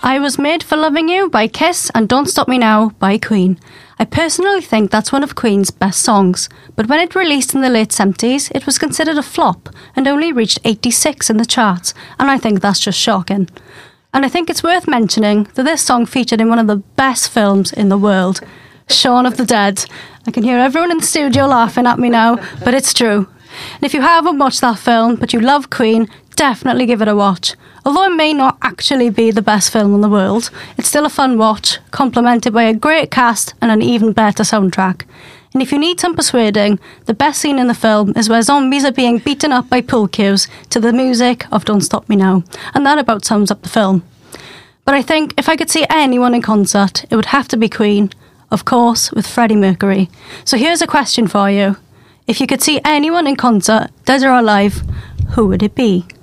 I Was Made for Loving You by Kiss and Don't Stop Me Now by Queen. I personally think that's one of Queen's best songs, but when it released in the late 70s, it was considered a flop and only reached 86 in the charts, and I think that's just shocking. And I think it's worth mentioning that this song featured in one of the best films in the world, Shaun of the Dead. I can hear everyone in the studio laughing at me now, but it's true. And if you haven't watched that film, but you love Queen, definitely give it a watch. Although it may not actually be the best film in the world, it's still a fun watch, complemented by a great cast and an even better soundtrack. And if you need some persuading, the best scene in the film is where zombies are being beaten up by pool cues to the music of Don't Stop Me Now, and that about sums up the film. But I think if I could see anyone in concert, it would have to be Queen, of course, with Freddie Mercury. So here's a question for you. If you could see anyone in concert, dead or alive, who would it be?